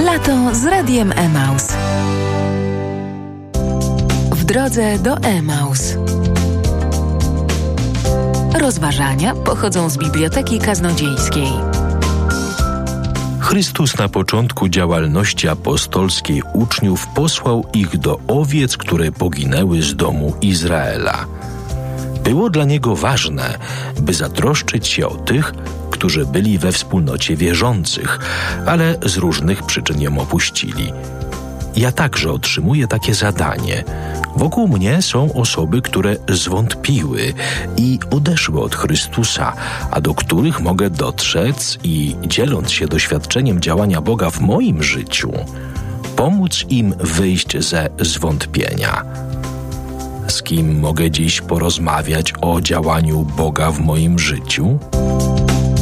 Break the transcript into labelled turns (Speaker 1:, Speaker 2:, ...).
Speaker 1: Lato z Radiem Emaus. W drodze do Emaus. Rozważania pochodzą z Biblioteki Kaznodziejskiej.
Speaker 2: Chrystus na początku działalności apostolskiej uczniów posłał ich do owiec, które poginęły z domu Izraela. Było dla Niego ważne, by zatroszczyć się o tych, którzy byli we wspólnocie wierzących, ale z różnych przyczyn ją opuścili. Ja także otrzymuję takie zadanie. Wokół mnie są osoby, które zwątpiły i odeszły od Chrystusa, a do których mogę dotrzec i, dzieląc się doświadczeniem działania Boga w moim życiu, pomóc im wyjść ze zwątpienia. Z kim mogę dziś porozmawiać o działaniu Boga w moim życiu?